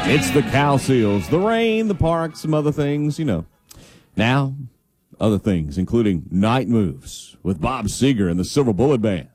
It's the Cow Seals, the rain, the park, some other things, you know. Now, other things, including Night Moves with Bob Seger and the Silver Bullet Band.